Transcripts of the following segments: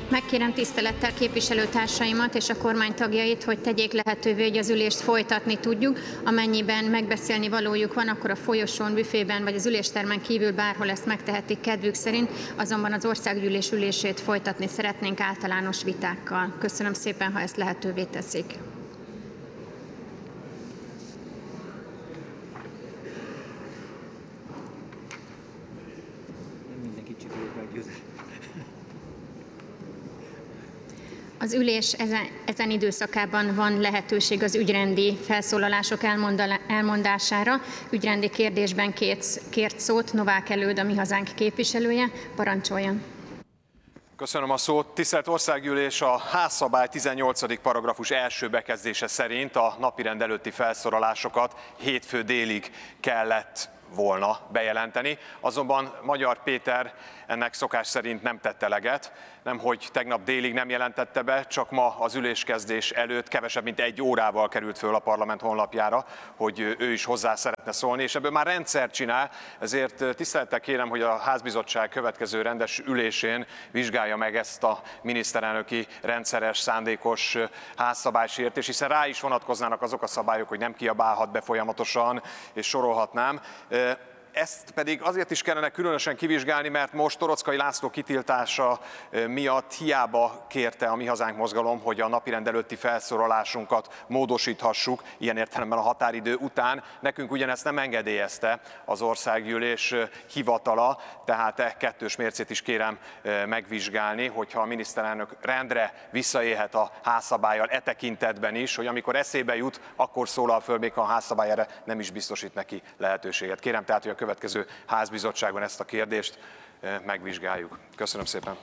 Megkérem tisztelettel képviselőtársaimat és a kormány tagjait, hogy tegyék lehetővé, hogy az ülést folytatni tudjuk. Amennyiben megbeszélni valójuk van, akkor a folyosón, büfében vagy az üléstermen kívül bárhol ezt megtehetik kedvük szerint, azonban az országgyűlés ülését folytatni szeretnénk általános vitákkal. Köszönöm szépen, ha ezt lehetővé teszik. Az ülés ezen időszakában van lehetőség az ügyrendi felszólalások elmondására. Ügyrendi kérdésben kért szót Novák Előd, a Mi Hazánk képviselője. Parancsoljon! Köszönöm a szót. Tisztelt Országgyűlés, a házszabály 18. paragrafus első bekezdése szerint a napirend előtti felszólalásokat hétfő délig kellett volna bejelenteni. Azonban Magyar Péter ennek szokás szerint nem tett eleget, nemhogy tegnap délig nem jelentette be, csak ma az üléskezdés előtt kevesebb mint 1 órával került föl a parlament honlapjára, hogy ő is hozzá szeretne szólni, és ebből már rendszert csinál, ezért tisztelettel kérem, hogy a házbizottság következő rendes ülésén vizsgálja meg ezt a miniszterelnöki rendszeres, szándékos házszabálysértést, hiszen rá is vonatkoznának azok a szabályok, hogy nem kiabálhat be folyamatosan, és sorolhatnám. Ezt pedig azért is kellene különösen kivizsgálni, mert most Toroczkai László kitiltása miatt hiába kérte a Mi Hazánk mozgalom, hogy a napirend előtti felszólalásunkat módosíthassuk, ilyen értelemben a határidő után. Nekünk ugyanezt nem engedélyezte az országgyűlés hivatala, tehát kettős mércét is kérem megvizsgálni, hogyha a miniszterelnök rendre visszaélhet a házszabállyal tekintetben is, hogy amikor eszébe jut, akkor szólal föl, még ha a házszabály erre nem is biztosít neki lehetőséget. Kérem tehát, hogy a következő házbizottságban ezt a kérdést megvizsgáljuk. Köszönöm szépen.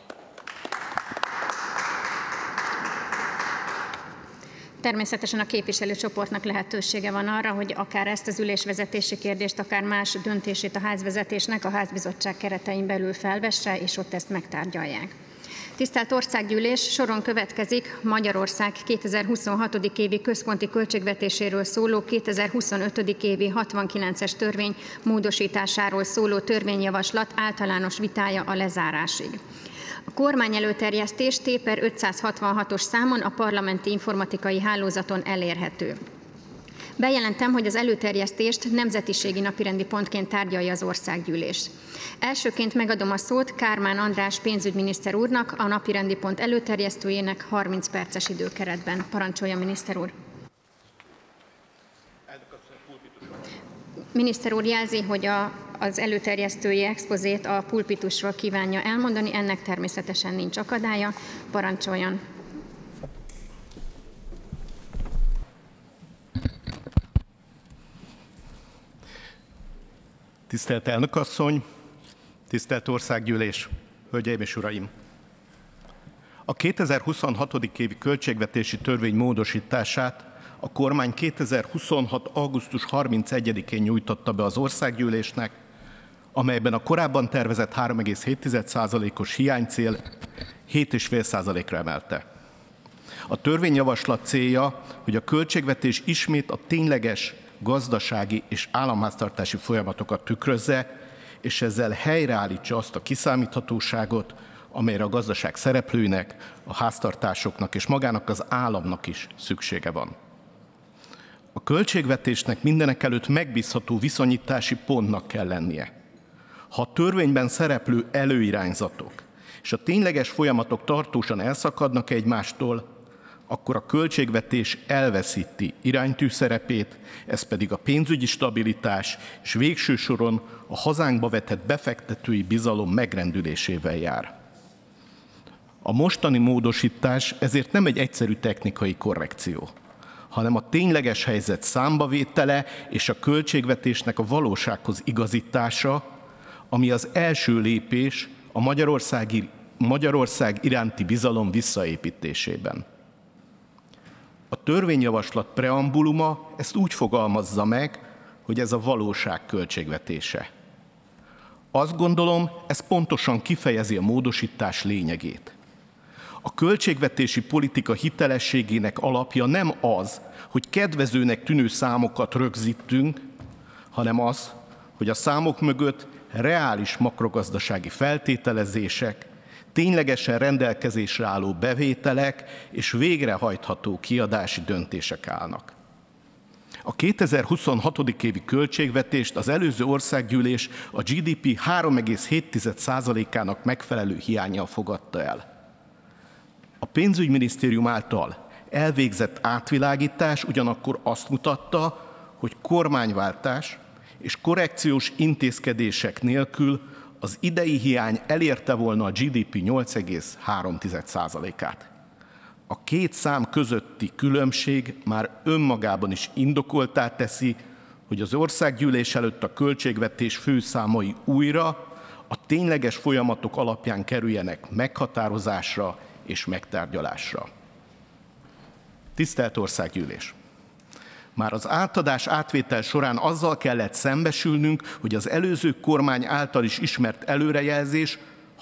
Természetesen a képviselőcsoportnak lehetősége van arra, hogy akár ezt az ülésvezetési kérdést, akár más döntését a házvezetésnek a házbizottság keretein belül felvesse, és ott ezt megtárgyalják. Tisztelt Országgyűlés, soron következik Magyarország 2026. évi központi költségvetéséről szóló 2025. évi 69-es törvény módosításáról szóló törvényjavaslat általános vitája a lezárásig. A kormány előterjesztés T/566-os számon a parlamenti informatikai hálózaton elérhető. Bejelentem, hogy az előterjesztést nemzetiségi napirendi pontként tárgyalja az Országgyűlés. Elsőként megadom a szót Kármán András pénzügyminiszter úrnak, a napirendi pont előterjesztőjének 30 perces időkeretben. Parancsolja, miniszter úr! Miniszter úr jelzi, hogy az előterjesztői expozét a pulpitusról kívánja elmondani, ennek természetesen nincs akadálya. Parancsoljon! Tisztelt elnök asszony, tisztelt Országgyűlés, hölgyeim és uraim! A 2026. évi költségvetési törvény módosítását a kormány 2026. augusztus 31-én nyújtotta be az Országgyűlésnek, amelyben a korábban tervezett 3,7%-os hiánycél 7,5%-ra emelte. A törvényjavaslat célja, hogy a költségvetés ismét a tényleges gazdasági és államháztartási folyamatokat tükrözze, és ezzel helyreállítsa azt a kiszámíthatóságot, amelyre a gazdaság szereplőinek, a háztartásoknak és magának az államnak is szüksége van. A költségvetésnek mindenekelőtt megbízható viszonyítási pontnak kell lennie. Ha a törvényben szereplő előirányzatok és a tényleges folyamatok tartósan elszakadnak egymástól, akkor a költségvetés elveszíti iránytű szerepét, ez pedig a pénzügyi stabilitás és végső soron a hazánkba vetett befektetői bizalom megrendülésével jár. A mostani módosítás ezért nem egy egyszerű technikai korrekció, hanem a tényleges helyzet számbavétele és a költségvetésnek a valósághoz igazítása, ami az első lépés a Magyarország iránti bizalom visszaépítésében. A törvényjavaslat preambuluma ezt úgy fogalmazza meg, hogy ez a valóság költségvetése. Azt gondolom, ez pontosan kifejezi a módosítás lényegét. A költségvetési politika hitelességének alapja nem az, hogy kedvezőnek tűnő számokat rögzítünk, hanem az, hogy a számok mögött reális makrogazdasági feltételezések, ténylegesen rendelkezésre álló bevételek és végrehajtható kiadási döntések állnak. A 2026. évi költségvetést az előző országgyűlés a GDP 3,7%-ának megfelelő hiánnyal fogadta el. A pénzügyminisztérium által elvégzett átvilágítás ugyanakkor azt mutatta, hogy kormányváltás és korrekciós intézkedések nélkül az idei hiány elérte volna a GDP 8,3%-át. A két szám közötti különbség már önmagában is indokolttá teszi, hogy az országgyűlés előtt a költségvetés főszámai újra a tényleges folyamatok alapján kerüljenek meghatározásra és megtárgyalásra. Tisztelt Országgyűlés! Már az átadás-átvétel során azzal kellett szembesülnünk, hogy az előző kormány által is ismert előrejelzés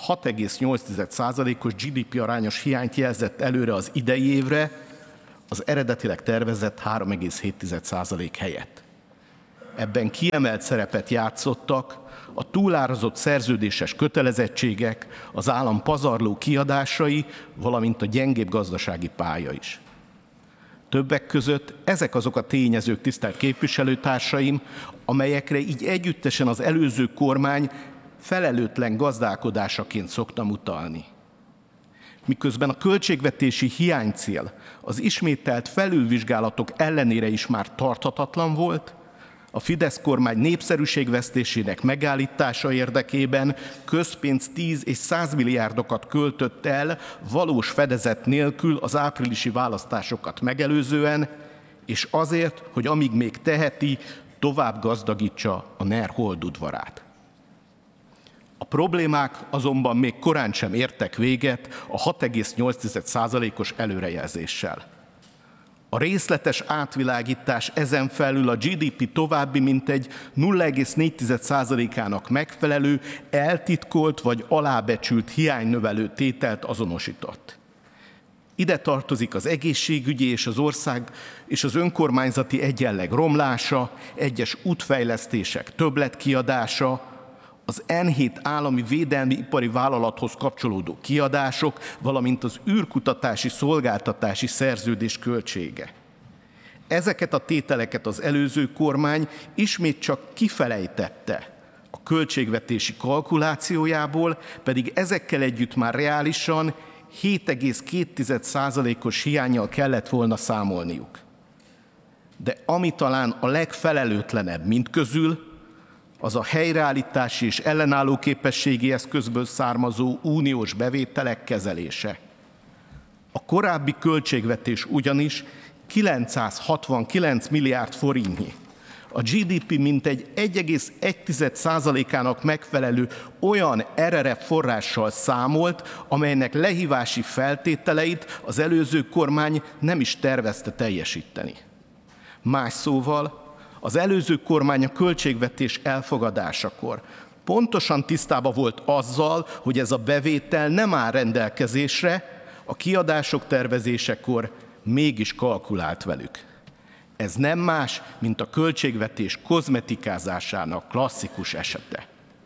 6,8%-os GDP arányos hiányt jelzett előre az idei évre, az eredetileg tervezett 3,7% helyett. Ebben kiemelt szerepet játszottak a túlárazott szerződéses kötelezettségek, az állam pazarló kiadásai, valamint a gyengébb gazdasági pálya is. Többek között ezek azok a tényezők, tisztelt képviselőtársaim, amelyekre így együttesen az előző kormány felelőtlen gazdálkodásaként szoktam utalni. Miközben a költségvetési hiánycél az ismételt felülvizsgálatok ellenére is már tarthatatlan volt, a Fidesz kormány népszerűségvesztésének megállítása érdekében közpénz 10 és 100 milliárdokat költött el valós fedezet nélkül az áprilisi választásokat megelőzően, és azért, hogy amíg még teheti, tovább gazdagítsa a NER holdudvarát. A problémák azonban még korán sem értek véget a 6,8%-os előrejelzéssel. A részletes átvilágítás ezen felül a GDP további mintegy 0,4%-ának megfelelő, eltitkolt vagy alábecsült hiánynövelő tételt azonosított. Ide tartozik az egészségügyi és az ország és az önkormányzati egyenleg romlása, egyes útfejlesztések többletkiadása, az N7 állami védelmi ipari vállalathoz kapcsolódó kiadások, valamint az űrkutatási szolgáltatási szerződés költsége. Ezeket a tételeket az előző kormány ismét csak kifelejtette a költségvetési kalkulációjából, pedig ezekkel együtt már reálisan 7,2%-os hiánnyal kellett volna számolniuk. De ami talán a legfelelőtlenebb mindközül, az a helyreállítási és ellenálló képességi eszközből származó uniós bevételek kezelése. A korábbi költségvetés ugyanis 969 milliárd forintnyi, a GDP mintegy 1,1%-ának megfelelő olyan RRF forrással számolt, amelynek lehívási feltételeit az előző kormány nem is tervezte teljesíteni. Más szóval, az előző kormány a költségvetés elfogadásakor pontosan tisztában volt azzal, hogy ez a bevétel nem áll rendelkezésre, a kiadások tervezésekor mégis kalkulált velük. Ez nem más, mint a költségvetés kozmetikázásának klasszikus esete.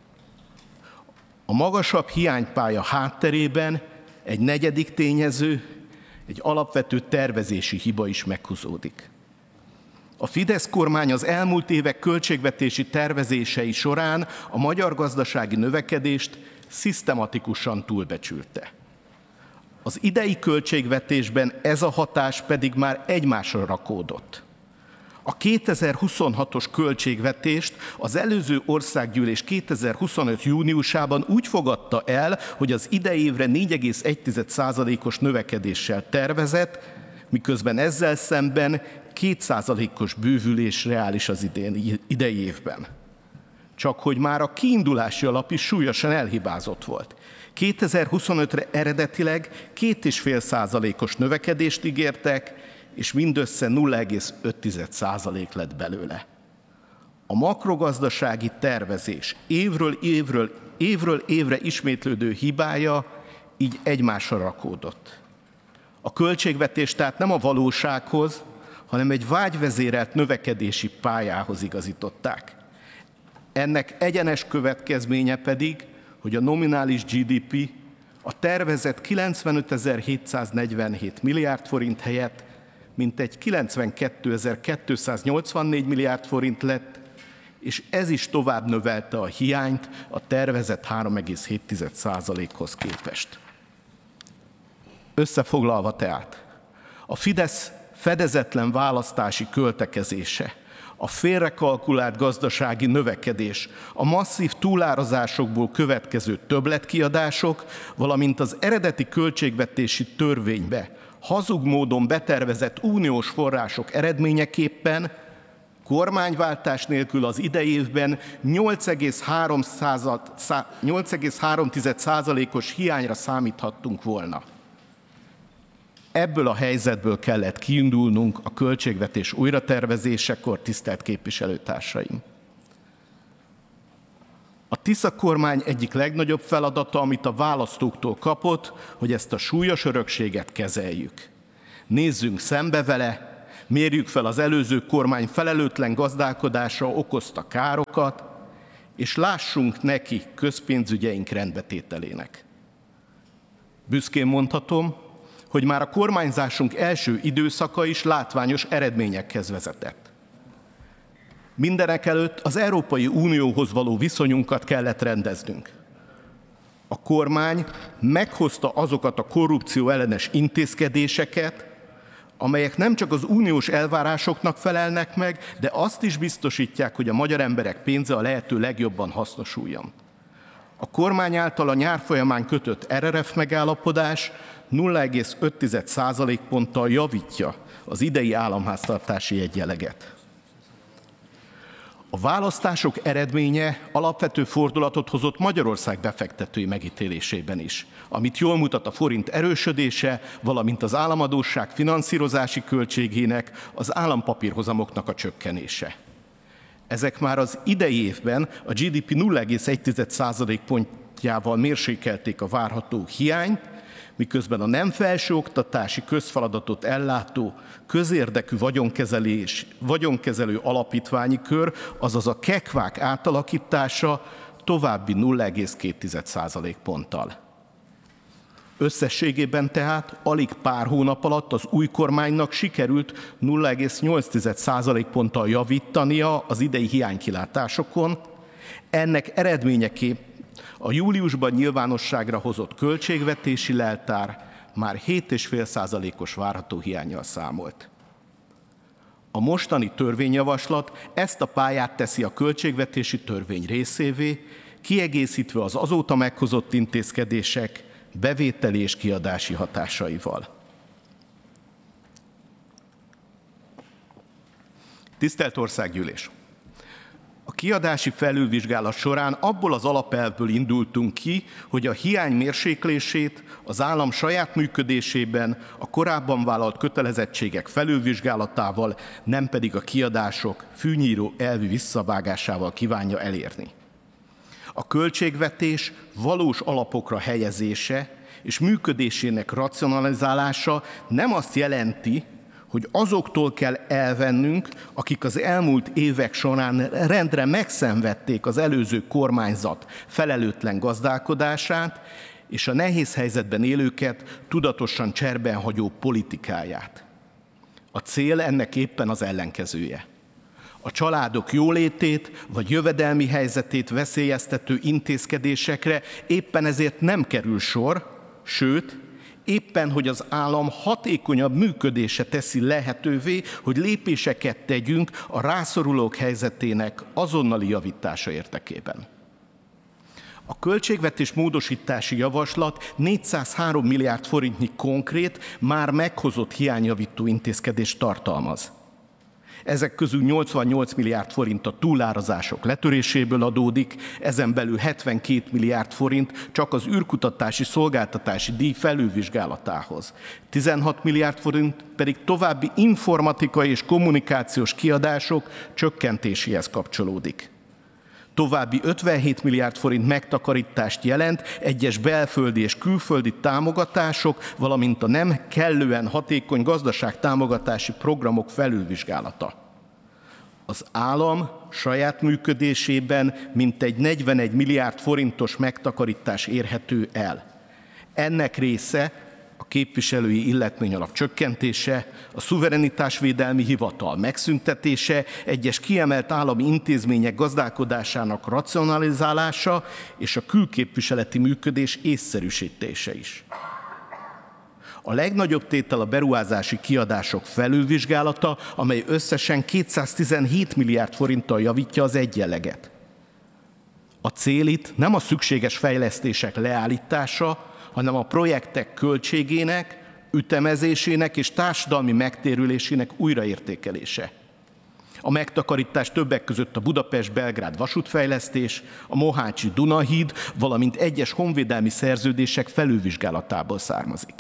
A magasabb hiánypálya hátterében egy negyedik tényező, egy alapvető tervezési hiba is meghúzódik. A Fidesz kormány az elmúlt évek költségvetési tervezései során a magyar gazdasági növekedést szisztematikusan túlbecsülte. Az idei költségvetésben ez a hatás pedig már egymásra rakódott. A 2026-os költségvetést az előző országgyűlés 2025. júniusában úgy fogadta el, hogy az idei évre 4,1%-os növekedéssel tervezett, miközben ezzel szemben 2%-os bővülés reális az idei évben. Csak hogy már a kiindulási alap is súlyosan elhibázott volt. 2025-re eredetileg 2,5%-os növekedést ígértek, és mindössze 0,5% lett belőle. A makrogazdasági tervezés évről évre ismétlődő hibája így egymásra rakódott. A költségvetést tehát nem a valósághoz, hanem egy vágyvezérelt növekedési pályához igazították. Ennek egyenes következménye pedig, hogy a nominális GDP a tervezett 95.747 milliárd forint helyett mintegy 92.284 milliárd forint lett, és ez is tovább növelte a hiányt a tervezett 3,7%-hoz képest. Összefoglalva tehát, a Fidesz fedezetlen választási költekezése, a félrekalkulált gazdasági növekedés, a masszív túlárazásokból következő többletkiadások, valamint az eredeti költségvetési törvénybe hazug módon betervezett uniós források eredményeképpen kormányváltás nélkül az idei évben 8,3%-os hiányra számíthattunk volna. Ebből a helyzetből kellett kiindulnunk a költségvetés újratervezésekor, tisztelt képviselőtársaim. A Tisza kormány egyik legnagyobb feladata, amit a választóktól kapott, hogy ezt a súlyos örökséget kezeljük. Nézzünk szembe vele, mérjük fel az előző kormány felelőtlen gazdálkodása okozta károkat, és lássunk neki közpénzügyeink rendbetételének. Büszkén mondhatom, hogy már a kormányzásunk első időszaka is látványos eredményekhez vezetett. Mindenekelőtt az Európai Unióhoz való viszonyunkat kellett rendeznünk. A kormány meghozta azokat a korrupció ellenes intézkedéseket, amelyek nem csak az uniós elvárásoknak felelnek meg, de azt is biztosítják, hogy a magyar emberek pénze a lehető legjobban hasznosuljon. A kormány által a nyár folyamán kötött RRF megállapodás 0,5 ponttal javítja az idei államháztartási egyenleget. A választások eredménye alapvető fordulatot hozott Magyarország befektetői megítélésében is, amit jól mutat a forint erősödése, valamint az államadósság finanszírozási költségének, az állampapírhozamoknak a csökkenése. Ezek már az idei évben a GDP 0,1 pontjával mérsékelték a várható hiányt, miközben a nem felsőoktatási közfeladatot ellátó közérdekű vagyonkezelő alapítványi kör, azaz a KEKVÁK átalakítása további 0,2 ponttal. Összességében tehát alig pár hónap alatt az új kormánynak sikerült 0,8 ponttal javítania az idei hiánykilátásokon. Ennek eredményeképp a júliusban nyilvánosságra hozott költségvetési leltár már 7,5%-os várható hiánnyal számolt. A mostani törvényjavaslat ezt a pályát teszi a költségvetési törvény részévé, kiegészítve az azóta meghozott intézkedések bevételi és kiadási hatásaival. Tisztelt Országgyűlés! A kiadási felülvizsgálat során abból az alapelvből indultunk ki, hogy a hiány mérséklését az állam saját működésében a korábban vállalt kötelezettségek felülvizsgálatával, nem pedig a kiadások fűnyíró elvű visszavágásával kívánja elérni. A költségvetés valós alapokra helyezése és működésének racionalizálása nem azt jelenti, hogy azoktól kell elvennünk, akik az elmúlt évek során rendre megszenvedték az előző kormányzat felelőtlen gazdálkodását, és a nehéz helyzetben élőket tudatosan cserben hagyó politikáját. A cél ennek éppen az ellenkezője. A családok jólétét vagy jövedelmi helyzetét veszélyeztető intézkedésekre éppen ezért nem kerül sor, sőt, éppen, hogy az állam hatékonyabb működése teszi lehetővé, hogy lépéseket tegyünk a rászorulók helyzetének azonnali javítása érdekében. A költségvetés módosítási javaslat 403 milliárd forintnyi konkrét, már meghozott hiányjavító intézkedést tartalmaz. Ezek közül 88 milliárd forint a túlárazások letöréséből adódik, ezen belül 72 milliárd forint csak az űrkutatási szolgáltatási díj felülvizsgálatához. 16 milliárd forint pedig további informatikai és kommunikációs kiadások csökkentéséhez kapcsolódik. További 57 milliárd forint megtakarítást jelent egyes belföldi és külföldi támogatások, valamint a nem kellően hatékony gazdaságtámogatási programok felülvizsgálata. Az állam saját működésében mintegy 41 milliárd forintos megtakarítás érhető el. Ennek része a képviselői illetményalap csökkentése, a szuverenitásvédelmi hivatal megszüntetése, egyes kiemelt állami intézmények gazdálkodásának racionalizálása és a külképviseleti működés észszerűsítése is. A legnagyobb tétel a beruházási kiadások felülvizsgálata, amely összesen 217 milliárd forinttal javítja az egyenleget. A cél itt nem a szükséges fejlesztések leállítása, hanem a projektek költségének, ütemezésének és társadalmi megtérülésének újraértékelése. A megtakarítás többek között a Budapest-Belgrád vasútfejlesztés, a Mohácsi Dunahíd, valamint egyes honvédelmi szerződések felülvizsgálatából származik.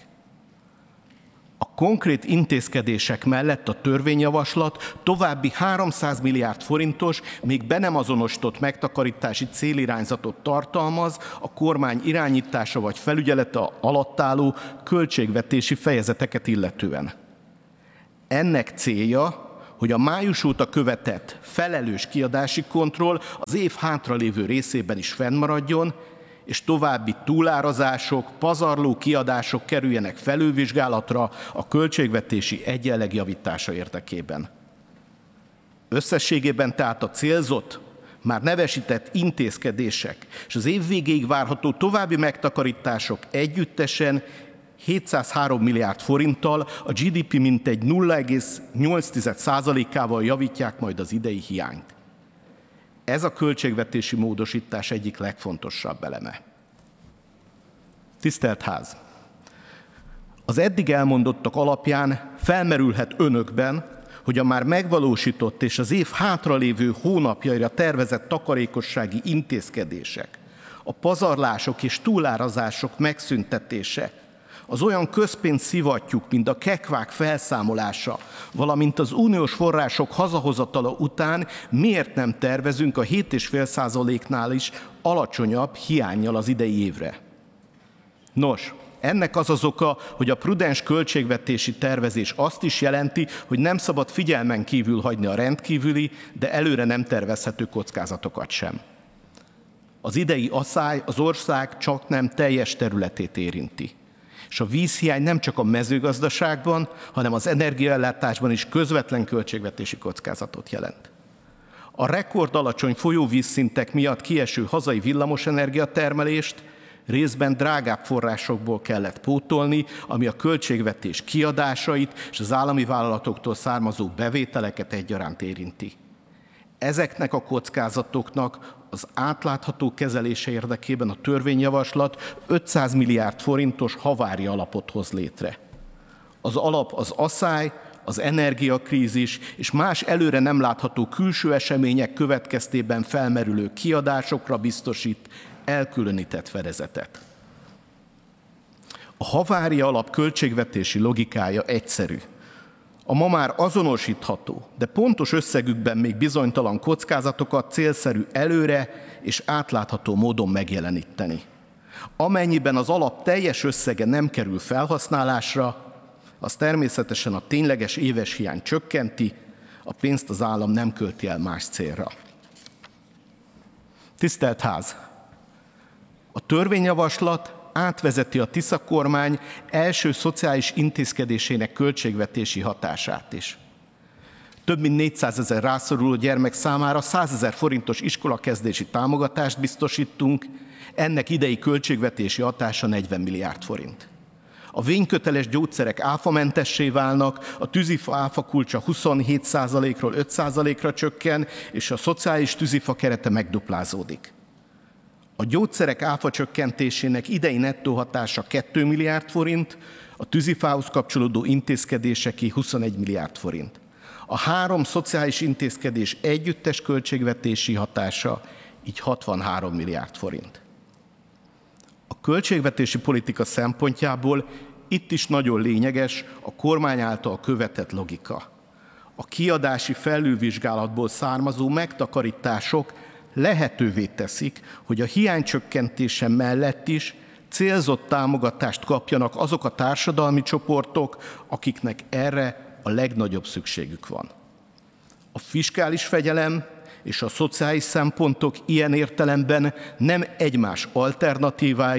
A konkrét intézkedések mellett a törvényjavaslat további 300 milliárd forintos, még be nem azonosított megtakarítási célirányzatot tartalmaz a kormány irányítása vagy felügyelete alatt álló költségvetési fejezeteket illetően. Ennek célja, hogy a május óta követett felelős kiadási kontroll az év hátralévő részében is fennmaradjon, és további túlárazások, pazarló kiadások kerüljenek felülvizsgálatra a költségvetési egyenleg javítása érdekében. Összességében tehát a célzott, már nevesített intézkedések és az év végéig várható további megtakarítások együttesen 703 milliárd forinttal, a GDP mintegy 0,8%-ával javítják majd az idei hiányt. Ez a költségvetési módosítás egyik legfontosabb eleme. Tisztelt Ház! Az eddig elmondottak alapján felmerülhet önökben, hogy a már megvalósított és az év hátralévő hónapjaira tervezett takarékossági intézkedések, a pazarlások és túlárazások megszüntetése, az olyan közpénzszivattyúk, mint a kekvák felszámolása, valamint az uniós források hazahozatala után miért nem tervezünk a 7,5%-nál is alacsonyabb hiánnyal az idei évre? Nos, ennek az az oka, hogy a prudens költségvetési tervezés azt is jelenti, hogy nem szabad figyelmen kívül hagyni a rendkívüli, de előre nem tervezhető kockázatokat sem. Az idei asszály az ország csaknem teljes területét érinti. És a vízhiány nem csak a mezőgazdaságban, hanem az energiaellátásban is közvetlen költségvetési kockázatot jelent. A rekord alacsony folyóvízszintek miatt kieső hazai villamosenergia termelést részben drágább forrásokból kellett pótolni, ami a költségvetés kiadásait és az állami vállalatoktól származó bevételeket egyaránt érinti. Ezeknek a kockázatoknak az átlátható kezelése érdekében a törvényjavaslat 500 milliárd forintos havária alapot hoz létre. Az alap az asszály, az energiakrízis és más előre nem látható külső események következtében felmerülő kiadásokra biztosít elkülönített fedezetet. A havária alap költségvetési logikája egyszerű. A ma már azonosítható, de pontos összegükben még bizonytalan kockázatokat célszerű előre és átlátható módon megjeleníteni. Amennyiben az alap teljes összege nem kerül felhasználásra, az természetesen a tényleges éves hiány csökkenti, a pénzt az állam nem költi el más célra. Tisztelt Ház! A törvényjavaslat átvezeti a Tisza kormány első szociális intézkedésének költségvetési hatását is. Több mint 400 000 rászoruló gyermek számára 100 000 forintos iskolakezdési támogatást biztosítunk, ennek idei költségvetési hatása 40 milliárd forint. A vényköteles gyógyszerek áfamentessé válnak, a tűzifa áfakulcsa 27%-ról 5%-ra csökken, és a szociális tűzifa kerete megduplázódik. A gyógyszerek áfa csökkentésének idei nettó hatása 2 milliárd forint, a tűzifához kapcsolódó intézkedéseké 21 milliárd forint. A 3 szociális intézkedés együttes költségvetési hatása így 63 milliárd forint. A költségvetési politika szempontjából itt is nagyon lényeges a kormány által követett logika. A kiadási felülvizsgálatból származó megtakarítások lehetővé teszik, hogy a hiánycsökkentése mellett is célzott támogatást kapjanak azok a társadalmi csoportok, akiknek erre a legnagyobb szükségük van. A fiskális fegyelem és a szociális szempontok ilyen értelemben nem egymás alternatívái,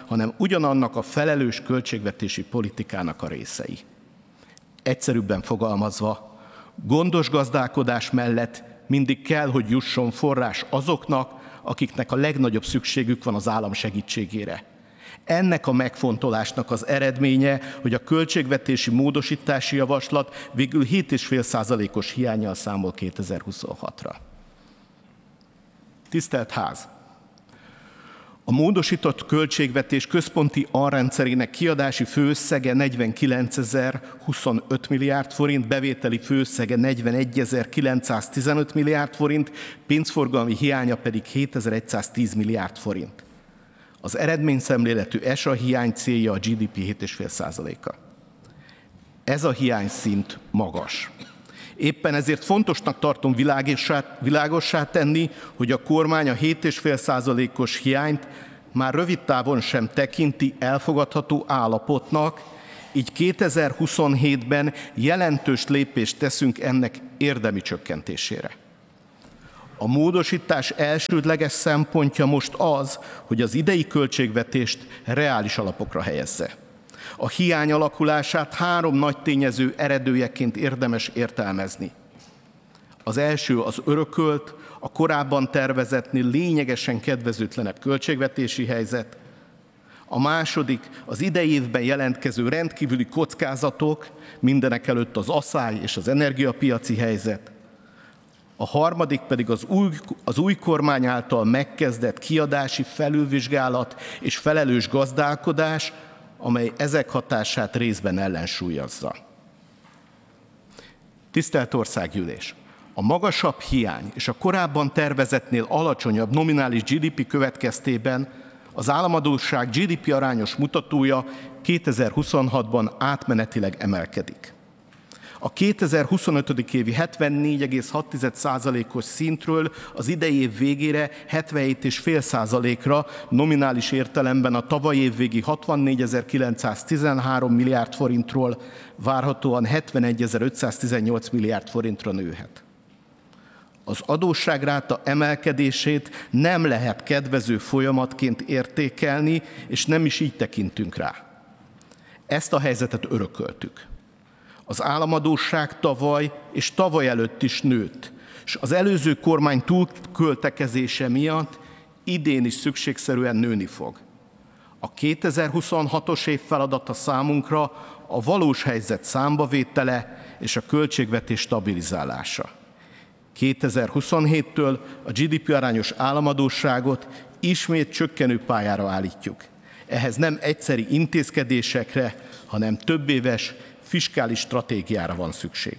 hanem ugyanannak a felelős költségvetési politikának a részei. Egyszerűbben fogalmazva, gondos gazdálkodás mellett mindig kell, hogy jusson forrás azoknak, akiknek a legnagyobb szükségük van az állam segítségére. Ennek a megfontolásnak az eredménye, hogy a költségvetési módosítási javaslat végül 7,5%-os hiánnyal számol 2026-ra. Tisztelt Ház! A módosított költségvetés központi alrendszerének kiadási főösszege 49.025 milliárd forint, bevételi főösszege 41.915 milliárd forint, pénzforgalmi hiánya pedig 7.110 milliárd forint. Az eredményszemléletű ESA hiány célja a GDP 7,5%-a. Ez a hiányszint magas. Éppen ezért fontosnak tartom világossá tenni, hogy a kormány a 7,5%-os hiányt már rövid távon sem tekinti elfogadható állapotnak, így 2027-ben jelentős lépést teszünk ennek érdemi csökkentésére. A módosítás elsődleges szempontja most az, hogy az idei költségvetést reális alapokra helyezze. A hiány alakulását 3 nagy tényező eredőjeként érdemes értelmezni. Az első az örökölt, a korábban tervezettnél lényegesen kedvezőtlenebb költségvetési helyzet. A második az idei évben jelentkező rendkívüli kockázatok, mindenekelőtt az asszály és az energiapiaci helyzet. A harmadik pedig az új kormány által megkezdett kiadási felülvizsgálat és felelős gazdálkodás, amely ezek hatását részben ellensúlyozza. Tisztelt Országgyűlés! A magasabb hiány és a korábban tervezettnél alacsonyabb nominális GDP következtében az államadósság GDP arányos mutatója 2026-ban átmenetileg emelkedik. A 2025. évi 74,6%-os szintről az idei év végére 77,5%-ra, nominális értelemben a tavalyi év végi 64.913 milliárd forintról várhatóan 71.518 milliárd forintra nőhet. Az adósságráta emelkedését nem lehet kedvező folyamatként értékelni, és nem is így tekintünk rá. Ezt a helyzetet örököltük. Az államadósság tavaly és tavaly előtt is nőtt, és az előző kormány túlköltekezése miatt idén is szükségszerűen nőni fog. A 2026-os év feladata számunkra a valós helyzet számbavétele és a költségvetés stabilizálása. 2027-től a GDP arányos államadósságot ismét csökkenő pályára állítjuk. Ehhez nem egyszeri intézkedésekre, hanem többéves fiskális stratégiára van szükség.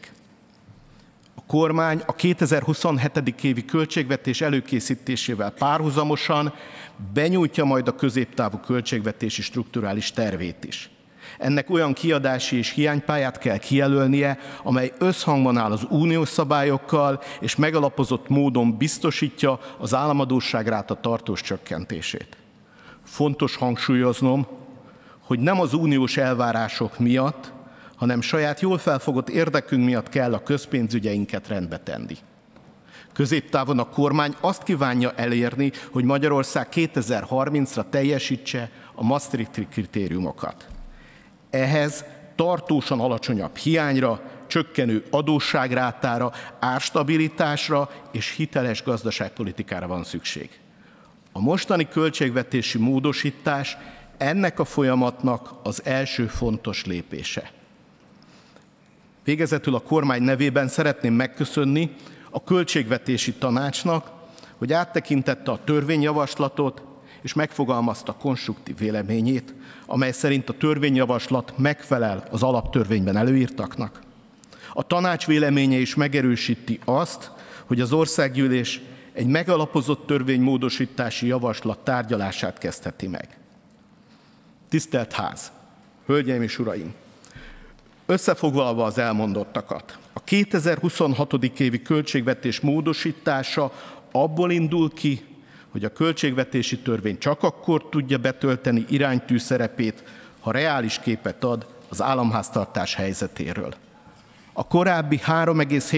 A kormány a 2027. évi költségvetés előkészítésével párhuzamosan benyújtja majd a középtávú költségvetési strukturális tervét is. Ennek olyan kiadási és hiánypályát kell kijelölnie, amely összhangban áll az uniós szabályokkal, és megalapozott módon biztosítja az államadósságráta tartós csökkentését. Fontos hangsúlyoznom, hogy nem az uniós elvárások miatt, hanem saját jól felfogott érdekünk miatt kell a közpénzügyeinket rendbe tenni. Középtávon a kormány azt kívánja elérni, hogy Magyarország 2030-ra teljesítse a Maastrichti kritériumokat. Ehhez tartósan alacsonyabb hiányra, csökkenő adósságrátára, árstabilitásra és hiteles gazdaságpolitikára van szükség. A mostani költségvetési módosítás ennek a folyamatnak az első fontos lépése. Végezetül a kormány nevében szeretném megköszönni a Költségvetési Tanácsnak, hogy áttekintette a törvényjavaslatot és megfogalmazta konstruktív véleményét, amely szerint a törvényjavaslat megfelel az alaptörvényben előírtaknak. A tanács véleménye is megerősíti azt, hogy az Országgyűlés egy megalapozott törvénymódosítási javaslat tárgyalását kezdheti meg. Tisztelt Ház! Hölgyeim és Uraim! Összefoglalva az elmondottakat, a 2026. évi költségvetés módosítása abból indul ki, hogy a költségvetési törvény csak akkor tudja betölteni iránytű szerepét, ha reális képet ad az államháztartás helyzetéről. A korábbi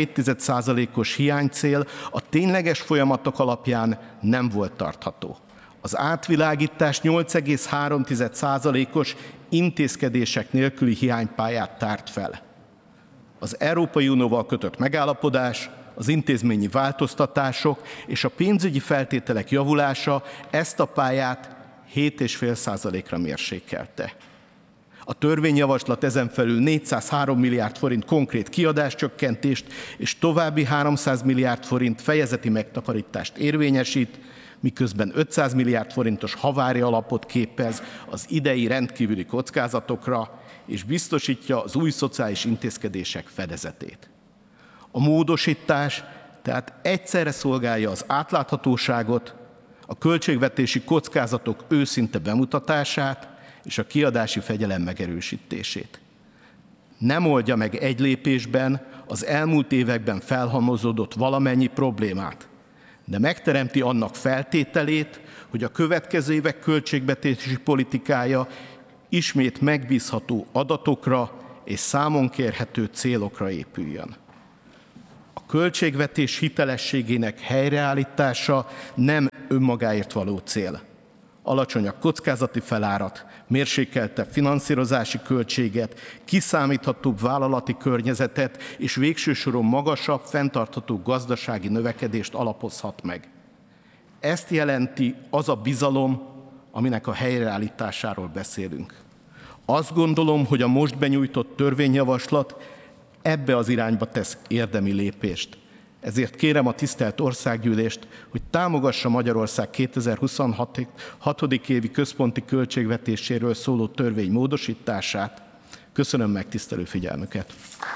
3,7%-os hiánycél a tényleges folyamatok alapján nem volt tartható. Az átvilágítás 8,3%-os intézkedések nélküli hiánypályát tárt fel. Az Európai Unióval kötött megállapodás, az intézményi változtatások és a pénzügyi feltételek javulása ezt a pályát 7,5%-ra mérsékelte. A törvényjavaslat ezen felül 403 milliárd forint konkrét kiadáscsökkentést és további 300 milliárd forint fejezeti megtakarítást érvényesít, miközben 500 milliárd forintos havári alapot képez az idei rendkívüli kockázatokra, és biztosítja az új szociális intézkedések fedezetét. A módosítás tehát egyszerre szolgálja az átláthatóságot, a költségvetési kockázatok őszinte bemutatását és a kiadási fegyelem megerősítését. Nem oldja meg egy lépésben az elmúlt években felhalmozódott valamennyi problémát, de megteremti annak feltételét, hogy a következő évek költségvetési politikája ismét megbízható adatokra és számon kérhető célokra épüljön. A költségvetés hitelességének helyreállítása nem önmagáért való cél. Alacsonyabb kockázati felárat, mérsékeltebb finanszírozási költséget, kiszámíthatóbb vállalati környezetet és végső soron magasabb, fenntartható gazdasági növekedést alapozhat meg. Ezt jelenti az a bizalom, aminek a helyreállításáról beszélünk. Azt gondolom, hogy a most benyújtott törvényjavaslat ebbe az irányba tesz érdemi lépést. Ezért kérem a tisztelt Országgyűlést, hogy támogassa Magyarország 2026. évi központi költségvetéséről szóló törvény módosítását. Köszönöm megtisztelő figyelmüket!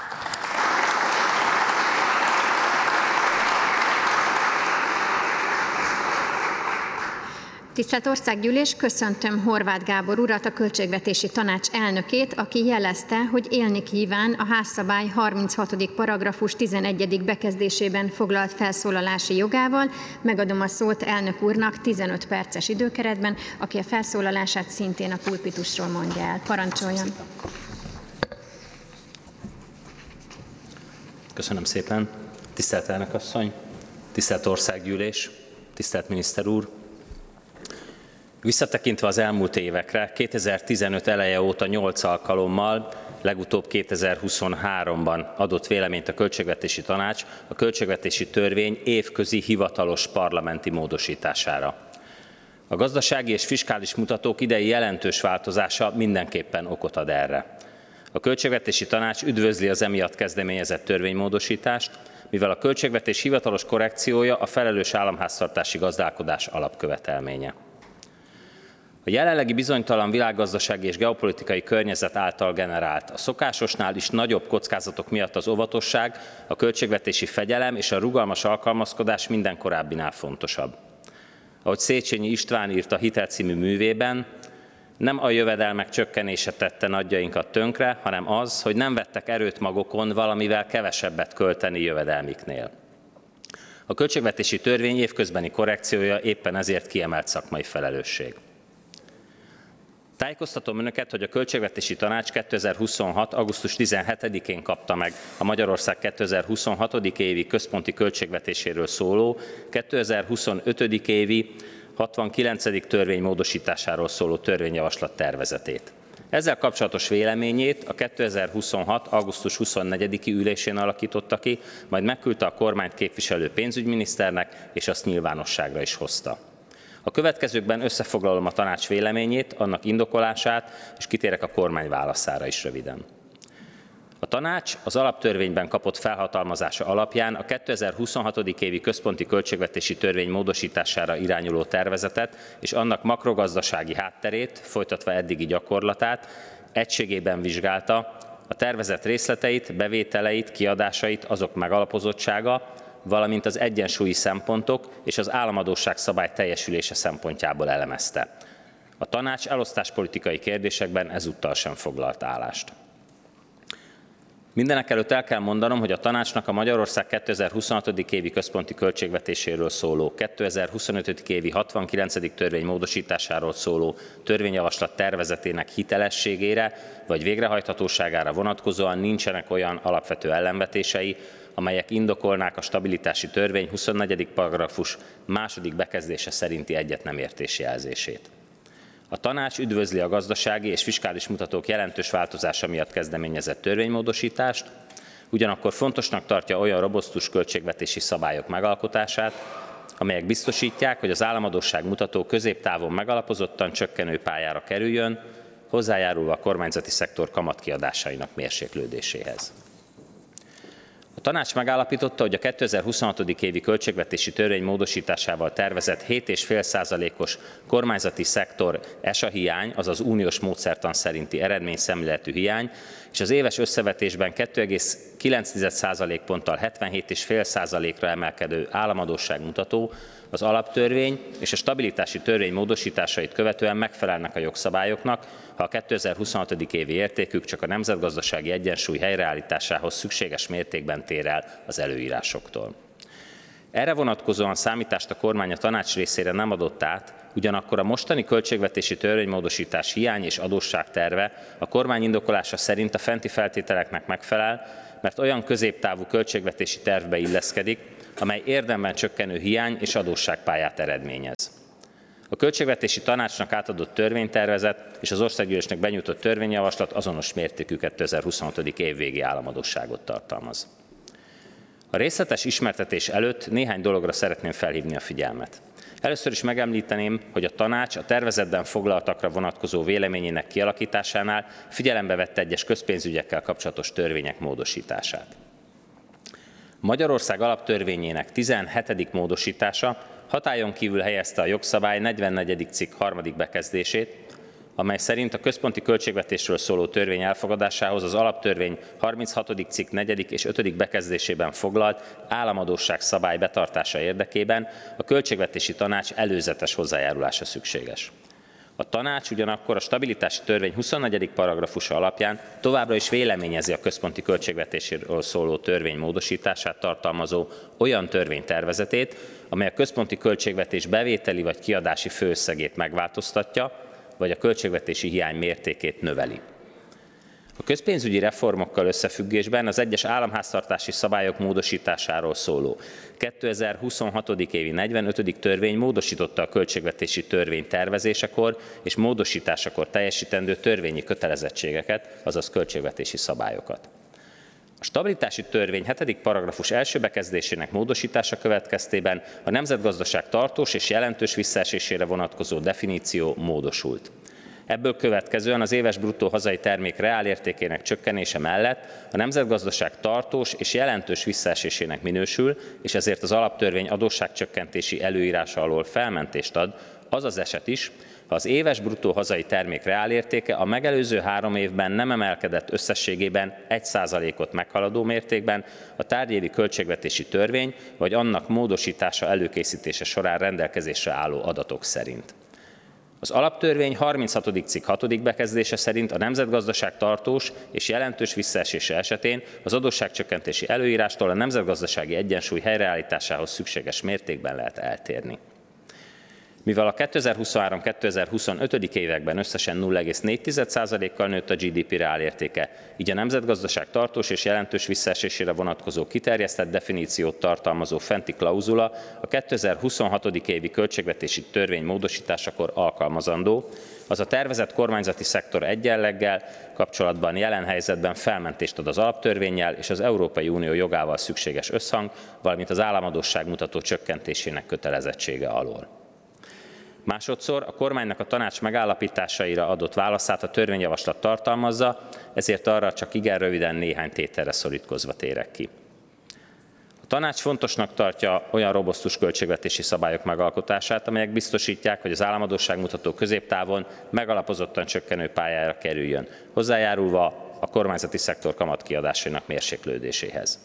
Tisztelt Országgyűlés, köszöntöm Horváth Gábor urat, a Költségvetési Tanács elnökét, aki jelezte, hogy élni kíván a házszabály 36. paragrafus 11. bekezdésében foglalt felszólalási jogával. Megadom a szót elnök úrnak 15 perces időkeretben, aki a felszólalását szintén a pulpitusról mondja el. Parancsoljon! Köszönöm szépen. Tisztelt elnök asszony, tisztelt Országgyűlés, tisztelt miniszter úr! Visszatekintve az elmúlt évekre, 2015 eleje óta 8 alkalommal, legutóbb 2023-ban adott véleményt a Költségvetési Tanács a költségvetési törvény évközi hivatalos parlamenti módosítására. A gazdasági és fiskális mutatók idei jelentős változása mindenképpen okot ad erre. A Költségvetési Tanács üdvözli az emiatt kezdeményezett törvénymódosítást, mivel a költségvetés hivatalos korrekciója a felelős államháztartási gazdálkodás alapkövetelménye. A jelenlegi bizonytalan világgazdasági és geopolitikai környezet által generált, a szokásosnál is nagyobb kockázatok miatt az óvatosság, a költségvetési fegyelem és a rugalmas alkalmazkodás minden korábbinál fontosabb. Ahogy Széchenyi István írt a Hitel című művében, nem a jövedelmek csökkenése tette nagyjainkat tönkre, hanem az, hogy nem vettek erőt magukon valamivel kevesebbet költeni jövedelmiknél. A költségvetési törvény évközbeni korrekciója éppen ezért kiemelt szakmai felelősség. Tájékoztatom önöket, hogy a Költségvetési Tanács 2026. augusztus 17-én kapta meg a Magyarország 2026. évi központi költségvetéséről szóló, 2025. évi 69. törvény módosításáról szóló törvényjavaslat tervezetét. Ezzel kapcsolatos véleményét a 2026. augusztus 24-i ülésén alakította ki, majd megküldte a kormányt képviselő pénzügyminiszternek, és azt nyilvánosságra is hozta. A következőkben összefoglalom a tanács véleményét, annak indokolását, és kitérek a kormány válaszára is röviden. A tanács az alaptörvényben kapott felhatalmazása alapján a 2026. évi központi költségvetési törvény módosítására irányuló tervezetet és annak makrogazdasági hátterét, folytatva eddigi gyakorlatát, egységében vizsgálta, a tervezet részleteit, bevételeit, kiadásait, azok megalapozottsága, valamint az egyensúlyi szempontok és az államadósság szabály teljesülése szempontjából elemezte. A tanács elosztáspolitikai kérdésekben ezúttal sem foglalt állást. Mindenekelőtt el kell mondanom, hogy a tanácsnak a Magyarország 2026. évi központi költségvetéséről szóló, 2025. évi 69. törvény módosításáról szóló törvényjavaslat tervezetének hitelességére vagy végrehajthatóságára vonatkozóan nincsenek olyan alapvető ellenvetései, amelyek indokolnák a stabilitási törvény 24. paragrafus második bekezdése szerinti egyetnemértés jelzését. A tanács üdvözli a gazdasági és fiskális mutatók jelentős változása miatt kezdeményezett törvénymódosítást, ugyanakkor fontosnak tartja olyan robusztus költségvetési szabályok megalkotását, amelyek biztosítják, hogy az államadósság mutató középtávon megalapozottan csökkenő pályára kerüljön, hozzájárulva a kormányzati szektor kamatkiadásainak mérséklődéséhez. A tanács megállapította, hogy a 2026. évi költségvetési törvény módosításával tervezett 7,5%-os kormányzati szektor ESA hiány, azaz uniós módszertan szerinti eredményszemléletű hiány, és az éves összevetésben 2,9% ponttal 77,5%-ra emelkedő államadósságmutató az alaptörvény és a stabilitási törvény módosításait követően megfelelnek a jogszabályoknak, ha a 2026. évi értékük csak a nemzetgazdasági egyensúly helyreállításához szükséges mértékben tér el az előírásoktól. Erre vonatkozóan számítást a kormány a tanács részére nem adott át, ugyanakkor a mostani költségvetési törvénymódosítás hiány és adósságterve a kormány indokolása szerint a fenti feltételeknek megfelel, mert olyan középtávú költségvetési tervbe illeszkedik, amely érdemben csökkenő hiány és adósságpályát eredményez. A Költségvetési Tanácsnak átadott törvénytervezet és az Országgyűlésnek benyújtott törvényjavaslat azonos mértékű 2026. évvégi államadósságot tartalmaz. A részletes ismertetés előtt néhány dologra szeretném felhívni a figyelmet. Először is megemlíteném, hogy a tanács a tervezetben foglaltakra vonatkozó véleményének kialakításánál figyelembe vette egyes közpénzügyekkel kapcsolatos törvények módosítását. Magyarország alaptörvényének 17. módosítása hatályon kívül helyezte a jogszabály 44. cikk 3. bekezdését, amely szerint a központi költségvetésről szóló törvény elfogadásához az alaptörvény 36. cikk 4. és 5. bekezdésében foglalt államadósság szabály betartása érdekében a Költségvetési Tanács előzetes hozzájárulása szükséges. A tanács ugyanakkor a stabilitási törvény 24. paragrafusa alapján továbbra is véleményezi a központi költségvetésről szóló törvény módosítását tartalmazó olyan törvénytervezetét, amely a központi költségvetés bevételi vagy kiadási főösszegét megváltoztatja, vagy a költségvetési hiány mértékét növeli. A közpénzügyi reformokkal összefüggésben az egyes államháztartási szabályok módosításáról szóló 2026. évi 45. törvény módosította a költségvetési törvény tervezésekor és módosításakor teljesítendő törvényi kötelezettségeket, azaz költségvetési szabályokat. A stabilitási törvény 7. paragrafus első bekezdésének módosítása következtében a nemzetgazdaság tartós és jelentős visszaesésére vonatkozó definíció módosult. Ebből következően az éves bruttó hazai termék reálértékének csökkenése mellett a nemzetgazdaság tartós és jelentős visszaesésének minősül, és ezért az alaptörvény adósságcsökkentési előírása alól felmentést ad, az az eset is, ha az éves bruttó hazai termék reálértéke a megelőző 3 évben nem emelkedett összességében 1%-ot meghaladó mértékben a tárgyévi költségvetési törvény vagy annak módosítása előkészítése során rendelkezésre álló adatok szerint. Az alaptörvény 36. cikk 6. bekezdése szerint a nemzetgazdaság tartós és jelentős visszaesése esetén az adósságcsökkentési előírástól a nemzetgazdasági egyensúly helyreállításához szükséges mértékben lehet eltérni. Mivel a 2023-2025. években összesen 0,4%-kal nőtt a GDP reálértéke, így a nemzetgazdaság tartós és jelentős visszaesésére vonatkozó kiterjesztett definíciót tartalmazó fenti klauzula a 2026. évi költségvetési törvény módosításakor alkalmazandó, az a tervezett kormányzati szektor egyenleggel kapcsolatban jelen helyzetben felmentést ad az alaptörvénnyel és az Európai Unió jogával szükséges összhang, valamint az államadósság mutató csökkentésének kötelezettsége alól. Másodszor a kormánynak a tanács megállapításaira adott válaszát a törvényjavaslat tartalmazza, ezért arra csak igen röviden néhány tételre szorítkozva térek ki. A tanács fontosnak tartja olyan robusztus költségvetési szabályok megalkotását, amelyek biztosítják, hogy az államadósságmutató középtávon megalapozottan csökkenő pályára kerüljön, hozzájárulva a kormányzati szektor kamatkiadásainak mérséklődéséhez.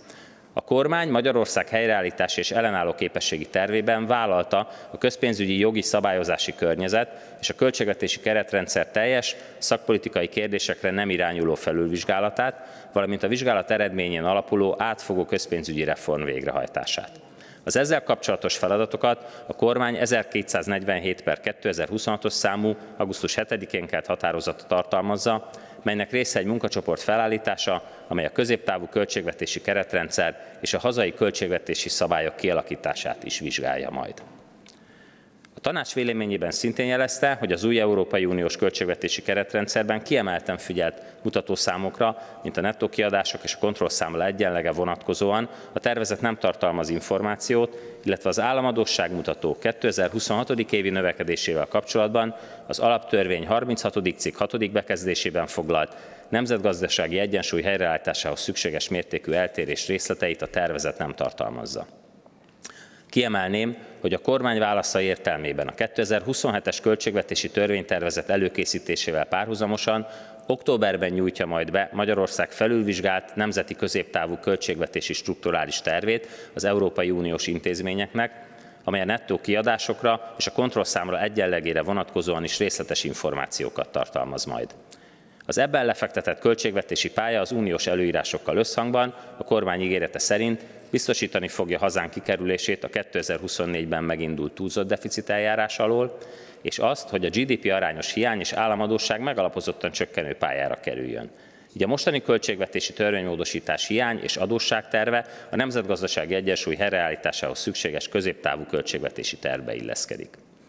A kormány Magyarország helyreállítási és ellenálló képességi tervében vállalta a közpénzügyi jogi szabályozási környezet és a költségvetési keretrendszer teljes szakpolitikai kérdésekre nem irányuló felülvizsgálatát, valamint a vizsgálat eredményén alapuló átfogó közpénzügyi reform végrehajtását. Az ezzel kapcsolatos feladatokat a kormány 1247/2026-os számú augusztus 7-én kelt határozata tartalmazza, melynek része egy munkacsoport felállítása, amely a középtávú költségvetési keretrendszer és a hazai költségvetési szabályok kialakítását is vizsgálja majd. A tanács véleményében szintén jelezte, hogy az új Európai Uniós költségvetési keretrendszerben kiemelten figyelt mutatószámokra, mint a nettó kiadások és a kontrollszámla egyenlege vonatkozóan a tervezet nem tartalmaz információt, illetve az államadósságmutató 2026. évi növekedésével kapcsolatban az alaptörvény 36. cikk 6. bekezdésében foglalt nemzetgazdasági egyensúly helyreállításához szükséges mértékű eltérés részleteit a tervezet nem tartalmazza. Kiemelném, hogy a kormány válasza értelmében a 2027-es költségvetési törvénytervezet előkészítésével párhuzamosan októberben nyújtja majd be Magyarország felülvizsgált nemzeti középtávú költségvetési strukturális tervét az Európai Uniós intézményeknek, amely a nettó kiadásokra és a kontrollszámla egyenlegére vonatkozóan is részletes információkat tartalmaz majd. Az ebben lefektetett költségvetési pálya az uniós előírásokkal összhangban a kormány ígérete szerint biztosítani fogja hazánk kikerülését a 2024-ben megindult túlzott deficit eljárás alól, és azt, hogy a GDP arányos hiány és államadósság megalapozottan csökkenő pályára kerüljön. Így a mostani költségvetési törvénymódosítás hiány és adósságterve a nemzetgazdasági egyensúly helyreállításához szükséges középtávú költségvetési tervbe illeszkedik.